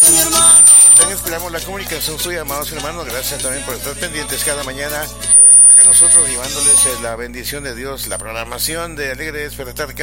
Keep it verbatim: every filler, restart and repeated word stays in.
También esperamos la comunicación suya, amados hermanos. Gracias también por estar pendientes cada mañana. Acá nosotros llevándoles la bendición de Dios, la programación de Alegre Despertar.